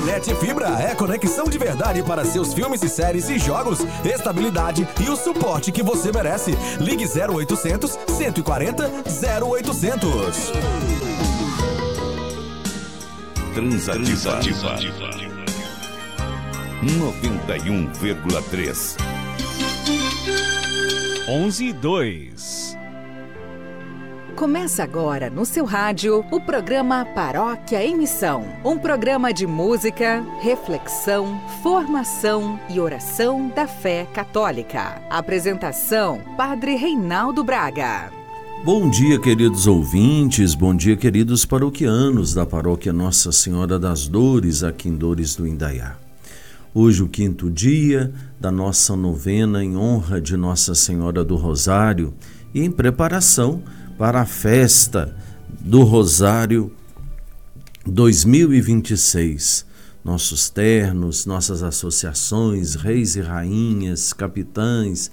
Net Fibra é conexão de verdade para seus filmes e séries e jogos, estabilidade e o suporte que você merece. Ligue 0800 140 0800. Transativa 91,3 11:02. Começa agora no seu rádio o programa Paróquia em Missão. Um programa de música, reflexão, formação e oração da fé católica. Apresentação, Padre Reinaldo Braga. Bom dia, queridos ouvintes, bom dia, queridos paroquianos da Paróquia Nossa Senhora das Dores, aqui em Dores do Indaiá. Hoje o 5º dia da nossa novena em honra de Nossa Senhora do Rosário e em preparação para a festa do Rosário 2026. Nossos ternos, nossas associações, reis e rainhas, capitãs,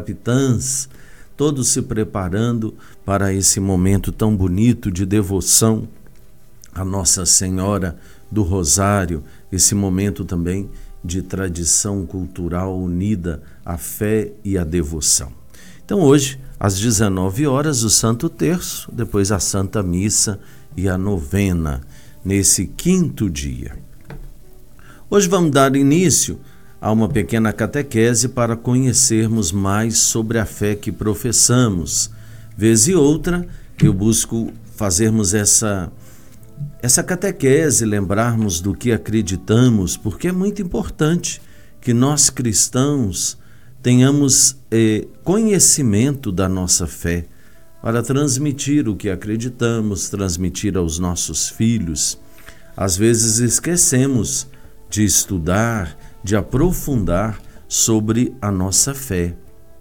todos se preparando para esse momento tão bonito de devoção a Nossa Senhora do Rosário, esse momento também de tradição cultural unida à fé e à devoção. Então hoje, às 19 horas, o Santo Terço, depois a Santa Missa e a novena, nesse 5º dia. Hoje vamos dar início a uma pequena catequese para conhecermos mais sobre a fé que professamos. Vez e outra, eu busco fazermos essa catequese, lembrarmos do que acreditamos, porque é muito importante que nós cristãos tenhamos conhecimento da nossa fé para transmitir o que acreditamos, transmitir aos nossos filhos. Às vezes esquecemos de estudar, de aprofundar sobre a nossa fé.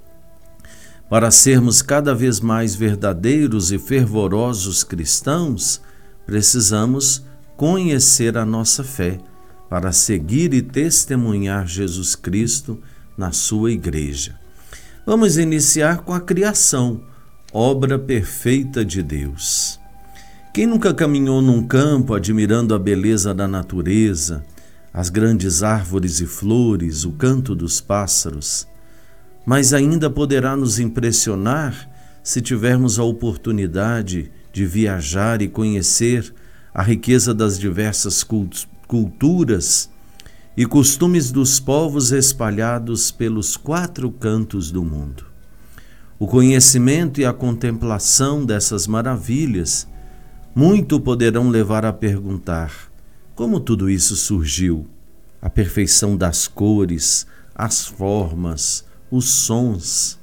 Para sermos cada vez mais verdadeiros e fervorosos cristãos, precisamos conhecer a nossa fé para seguir e testemunhar Jesus Cristo na sua igreja. Vamos iniciar com a criação, obra perfeita de Deus. Quem nunca caminhou num campo admirando a beleza da natureza, as grandes árvores e flores, o canto dos pássaros, mas ainda poderá nos impressionar se tivermos a oportunidade de viajar e conhecer a riqueza das diversas culturas e costumes dos povos espalhados pelos 4 cantos do mundo. O conhecimento e a contemplação dessas maravilhas muito poderão levar a perguntar: como tudo isso surgiu? A perfeição das cores, as formas, os sons.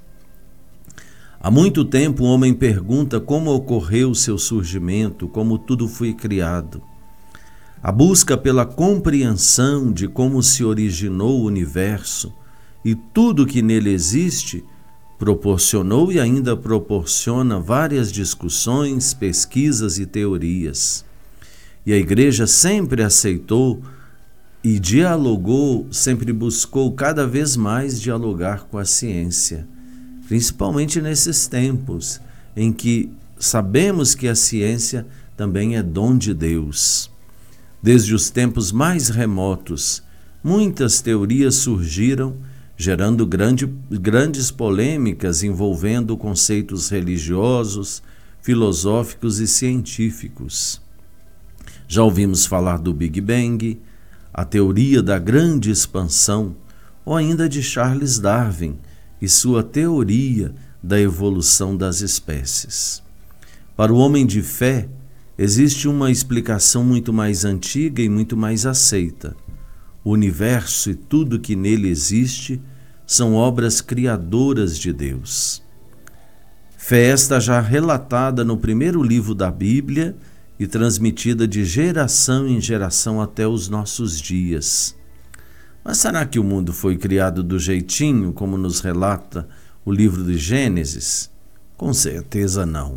Há muito tempo o homem pergunta como ocorreu o seu surgimento, como tudo foi criado. A busca pela compreensão de como se originou o universo e tudo que nele existe proporcionou e ainda proporciona várias discussões, pesquisas e teorias. E a Igreja sempre aceitou e dialogou, sempre buscou cada vez mais dialogar com a ciência, principalmente nesses tempos em que sabemos que a ciência também é dom de Deus. Desde os tempos mais remotos, muitas teorias surgiram, gerando grandes polêmicas envolvendo conceitos religiosos, filosóficos e científicos. Já ouvimos falar do Big Bang, a teoria da grande expansão, ou ainda de Charles Darwin e sua teoria da evolução das espécies. Para o homem de fé, existe uma explicação muito mais antiga e muito mais aceita. O universo e tudo que nele existe são obras criadoras de Deus. Fé esta já relatada no primeiro livro da Bíblia e transmitida de geração em geração até os nossos dias. Mas será que o mundo foi criado do jeitinho como nos relata o livro de Gênesis? Com certeza não.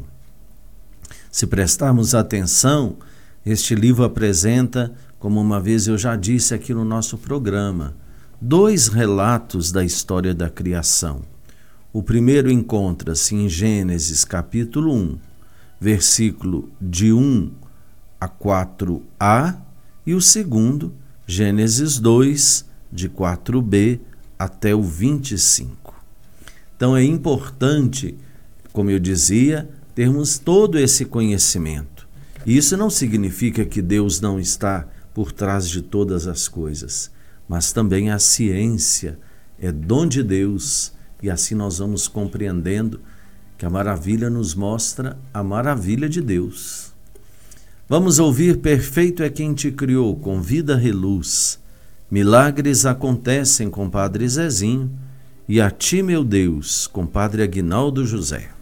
Se prestarmos atenção, este livro apresenta, como uma vez eu já disse aqui no nosso programa, 2 relatos da história da criação. O primeiro encontra-se em Gênesis capítulo 1, versículo de 1 a 4a, e o segundo Gênesis 2, de 4b até o 25. Então é importante, como eu dizia, termos todo esse conhecimento. E isso não significa que Deus não está por trás de todas as coisas, mas também a ciência é dom de Deus, e assim nós vamos compreendendo que a maravilha nos mostra a maravilha de Deus. Vamos ouvir Perfeito é quem te criou, com Vida Reluz. Milagres acontecem com Padre Zezinho, e a ti, meu Deus, com Padre Aguinaldo José.